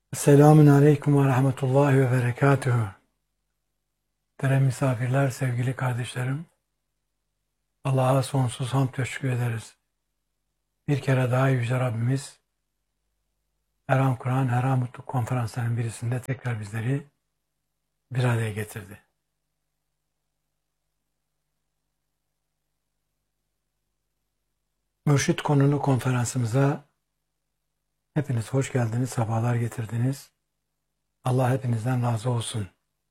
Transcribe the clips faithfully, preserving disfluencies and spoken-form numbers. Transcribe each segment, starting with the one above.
Selamun Aleyküm ve Rahmetullahi ve Berekatuhu. Muhterem misafirler, sevgili kardeşlerim, Allah'a sonsuz hamd teşekkür ederiz. Bir kere daha Yüce Rabbimiz, Erham Kur'an, Erham Mutluluk konferanslarının birisinde tekrar bizleri bir araya getirdi. Mürşit konulu konferansımıza hepiniz hoş geldiniz, sabahlar getirdiniz. Allah hepinizden razı olsun.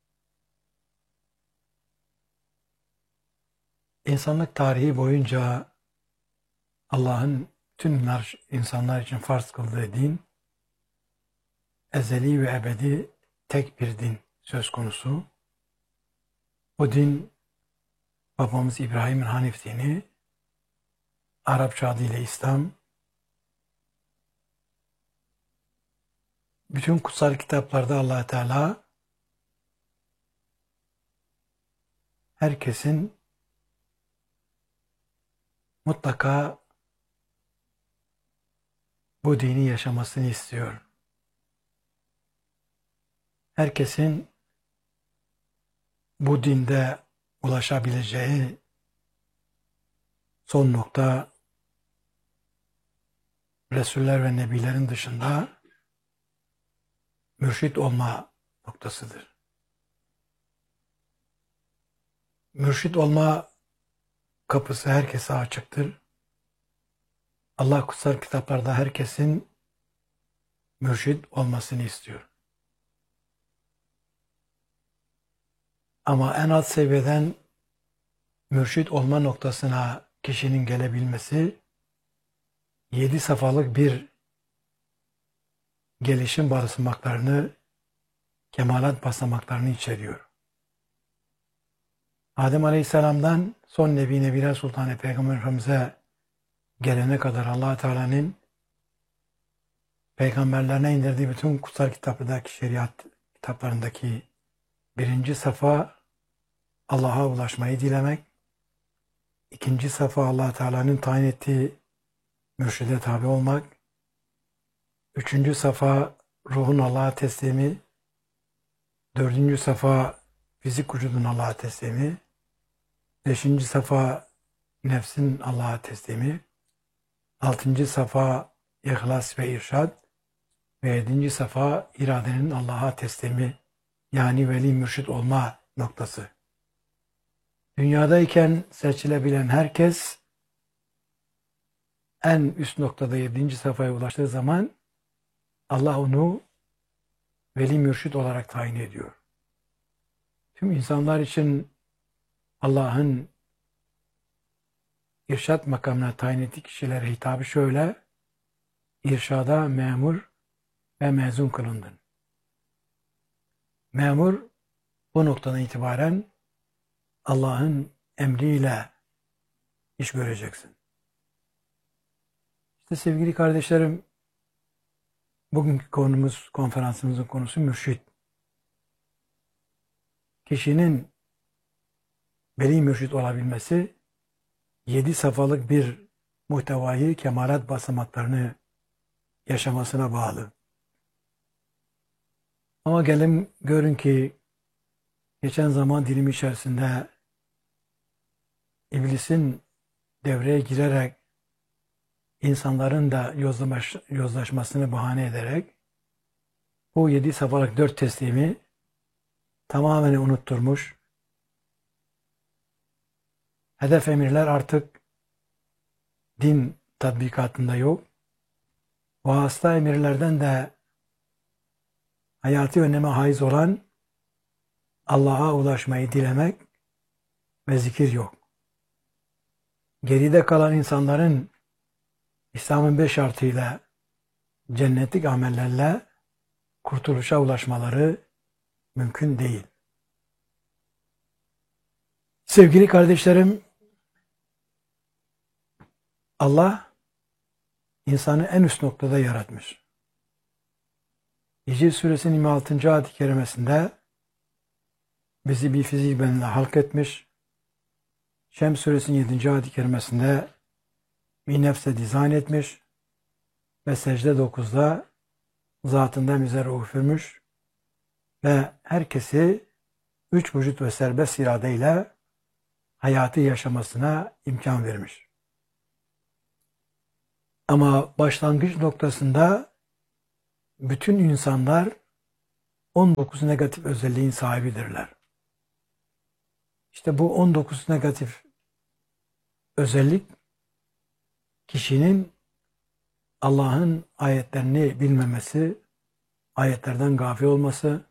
İnsanlık tarihi boyunca Allah'ın tüm insanlar için farz kıldığı din, ezeli ve ebedi tek bir din söz konusu. Bu din babamız İbrahim'in Hanif dini, Arapça adıyla İslam. Bütün kutsal kitaplarda Allah Teala herkesin mutlaka bu dini yaşamasını istiyor. Herkesin bu dinde ulaşabileceği son nokta Resuller ve Nebilerin dışında mürşit olma noktasıdır. Mürşit olma kapısı herkese açıktır. Allah kutsal kitaplarda herkesin mürşit olmasını istiyor. Ama en alt seviyeden mürşit olma noktasına kişinin gelebilmesi yedi safhalık bir gelişim basamaklarını, kemalat basamaklarını içeriyor. Adem Aleyhisselam'dan son Nebi Nebiler Sultanı Peygamber Efendimiz'e gelene kadar Allah Teala'nın peygamberlerine indirdiği bütün kutsal kitaplardaki şeriat kitaplarındaki birinci safa Allah'a ulaşmayı dilemek, ikinci safa Allah Teala'nın tayin ettiği mürşide tabi olmak, üçüncü safa ruhun Allah'a teslimi, dördüncü safa fizik vücudun Allah'a teslimi, beşinci safa nefsin Allah'a teslimi, altıncı safa ihlas ve irşad ve yedinci safa iradenin Allah'a teslimi, yani veli mürşit olma noktası. Dünyadayken seçilebilen herkes en üst noktada yedinci safhaya ulaştığı zaman Allah onu veli mürşit olarak tayin ediyor. Tüm insanlar için Allah'ın irşad makamına tayin ettiği kişilere hitabı şöyle: irşada memur ve mezun kılındın. Memur bu noktadan itibaren Allah'ın emriyle iş göreceksin. İşte sevgili kardeşlerim, bugünkü konumuz, konferansımızın konusu mürşit. Kişinin veli mürşit olabilmesi, yedi safhalık bir muhtevayı, kemalat basamaklarını yaşamasına bağlı. Ama gelin görün ki geçen zaman dilimi içerisinde iblisin devreye girerek insanların da yozlaş, yozlaşmasını bahane ederek bu yedi safhalık dört teslimi tamamen unutturmuş. Hedef emirler artık din tatbikatında yok. Vasıta emirlerden de hayati öneme haiz olan Allah'a ulaşmayı dilemek ve zikir yok. Geride kalan insanların İslam'ın beş şartıyla cennetlik amellerle kurtuluşa ulaşmaları mümkün değil. Sevgili kardeşlerim, Allah insanı en üst noktada yaratmış. Hicr Suresinin yirmi altıncı ayet-i kerimesinde bizi bir fizik bedenle halk etmiş. Şems Suresinin yedinci ayet-i kerimesinde bir nefse dizayn etmiş. Ve secde dokuzda zatından bize ruh üfürmüş ve herkesi üç vücut ve serbest iradeyle hayatı yaşamasına imkan vermiş. Ama başlangıç noktasında bütün insanlar on dokuz negatif özelliğin sahibidirler. İşte bu on dokuz negatif özellik kişinin Allah'ın ayetlerini bilmemesi, ayetlerden gafil olması,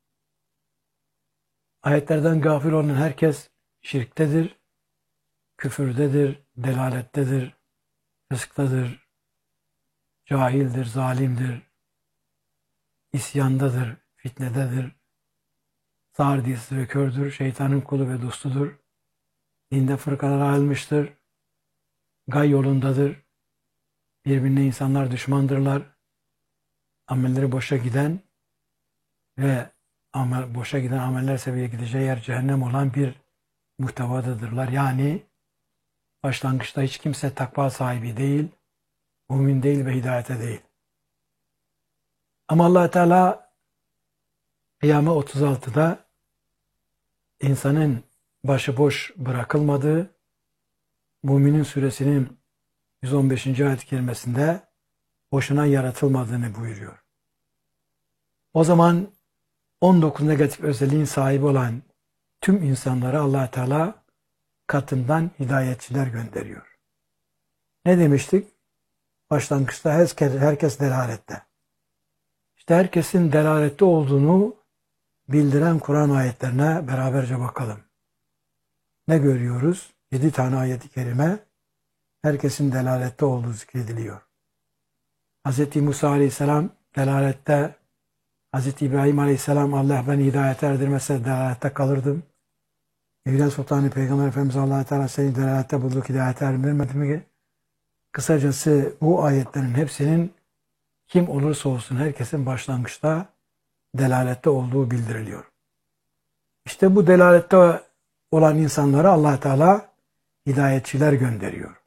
ayetlerden gafil olan herkes şirktedir, küfürdedir, delalettedir, fısktadır, cahildir, zalimdir, isyandadır, fitnededir, sağır dilsiz ve kördür, şeytanın kulu ve dostudur, dinde fırkalara ayrılmıştır, gay yolundadır, birbirine insanlar düşmandırlar, amelleri boşa giden ve amel, boşa giden ameller sebebiyle gideceği yer cehennem olan bir muhtevadadırlar. Yani başlangıçta hiç kimse takva sahibi değil, mümin değil ve hidayete değil. Ama Allah Teala Kıyame otuz altıda insanın başıboş bırakılmadığı, Müminin suresinin yüz on beşinci ayet-i kerimesinde boşuna yaratılmadığını buyuruyor. O zaman on dokuz negatif özelliğin sahibi olan tüm insanlara Allah Teala katından hidayetçiler gönderiyor. Ne demiştik? Başlangıçta herkes, herkes delalette. İşte herkesin delalette olduğunu bildiren Kur'an ayetlerine beraberce bakalım. Ne görüyoruz? Yedi tane ayet-i kerime herkesin delalette olduğu zikrediliyor. Hz. Musa Aleyhisselam delalette, Hz. İbrahim Aleyhisselam Allah beni hidayete erdirmezse delalette kalırdım. Evliya Sultanı Peygamber Efendimiz Allah Teala seni delalette bulduk, hidayete erdirmedi mi? Kısacası bu ayetlerin hepsinin kim olursa olsun herkesin başlangıçta delalette olduğu bildiriliyor. İşte bu delalette olan insanlara Allah Teala hidayetçiler gönderiyor.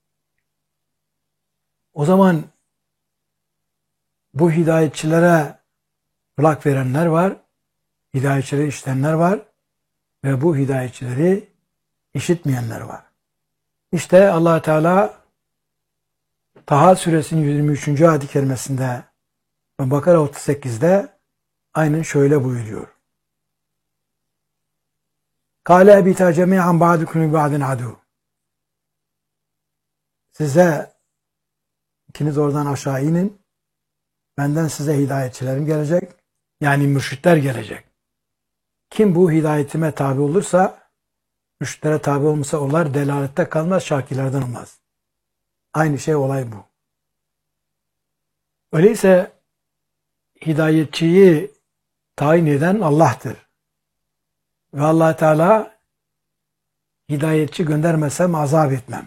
O zaman bu hidayetçilere kulak verenler var, hidayetçileri işitenler var ve bu hidayetçileri işitmeyenler var. İşte Allah Teala Taha suresinin yirmi üçüncü ayet-i kerimesinde ve Bakara otuz sekizde aynen şöyle buyuruyor. Kâle ebitâ cemî'an ba'dukum li ba'din adû. Size ikiniz oradan aşağı inin. Benden size hidayetçilerim gelecek. Yani mürşitler gelecek. Kim bu hidayetime tabi olursa, mürşitlere tabi olmasa onlar delalette kalmaz, şakilerden olmaz. Aynı şey olay bu. Öyleyse hidayetçiyi tayin eden Allah'tır. Ve Allah Teala hidayetçi göndermesem azap etmem.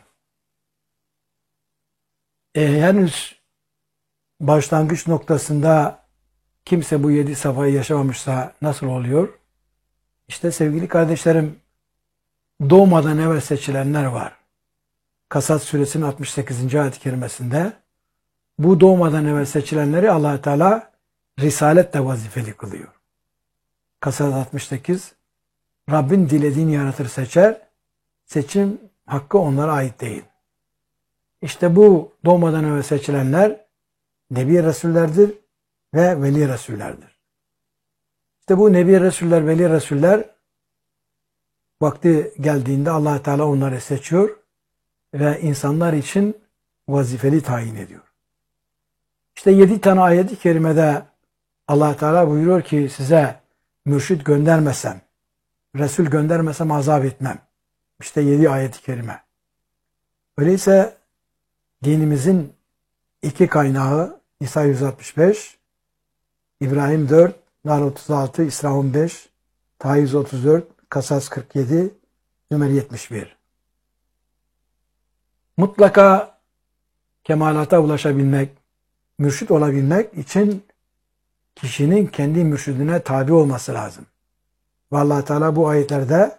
E, henüz başlangıç noktasında kimse bu yedi safhayı yaşamamışsa nasıl oluyor? İşte sevgili kardeşlerim, doğmadan evvel seçilenler var. Kasas suresinin altmış sekizinci ayet-i kerimesinde bu doğmadan evvel seçilenleri Allah Teala risaletle vazifeli kılıyor. Kasas altmış sekiz Rabbin dilediğini yaratır seçer, seçim hakkı onlara ait değil. İşte bu doğmadan evvel seçilenler Nebi Resullerdir ve Veli Resullerdir. İşte bu Nebi Resuller, Veli Resuller vakti geldiğinde Allah Teala onları seçiyor ve insanlar için vazifeli tayin ediyor. İşte yedi tane ayet-i kerimede Allah Teala buyuruyor ki size mürşid göndermesem, Resul göndermesem azap etmem. İşte yedi ayet-i kerime. Öyleyse dinimizin iki kaynağı Nisa yüz altmış beş, İbrahim dört, Nahl otuz altı, İsra on beş, Taha yüz otuz dört, Kasas kırk yedi, Zümer yetmiş bir. Mutlaka kemalata ulaşabilmek, mürşit olabilmek için kişinin kendi mürşidine tabi olması lazım. Ve Allah Teala bu ayetlerde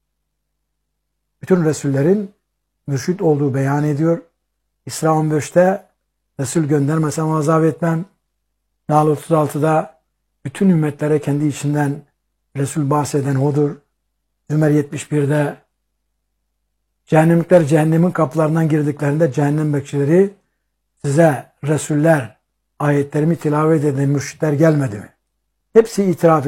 bütün Resullerin mürşit olduğu beyan ediyor. İsra on beşte Resul göndermesem azap etmem. Nahl otuz altıda bütün ümmetlere kendi içinden Resul bahseden odur. Zümer yetmiş birde cehennemlikler cehennemin kapılarından girdiklerinde cehennem bekçileri size Resuller, ayetlerimi tilavet eden mürşitler gelmedi mi? Hepsi itiraf